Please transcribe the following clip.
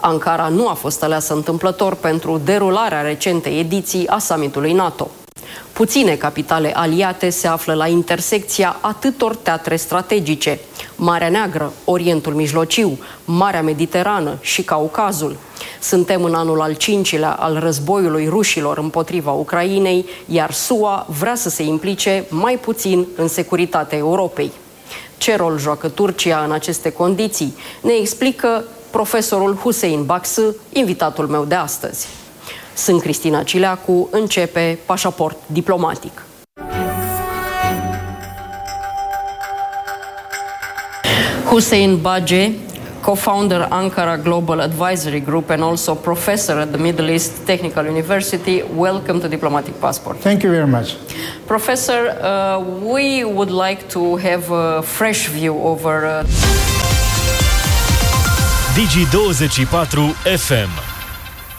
Ankara nu a fost aleasă întâmplător pentru derularea recentei ediții a summitului NATO. Puține capitale aliate se află la intersecția atâtor teatre strategice: Marea Neagră, Orientul Mijlociu, Marea Mediterană și Caucazul. Suntem în anul al 5-lea al războiului rușilor împotriva Ucrainei, iar SUA vrea să se implice mai puțin în securitatea Europei. Ce rol joacă Turcia în aceste condiții? Ne explică profesorul Hussein Baksı, invitatul meu de astăzi. Sunt Cristina Cileacu, începe Pașaport Diplomatic. Hussein Bagce, co-founder Ankara Global Advisory Group and also professor at the Middle East Technical University. Welcome to Diplomatic Passport. Thank you very much. Professor, we would like to have a fresh view over Digi24 FM.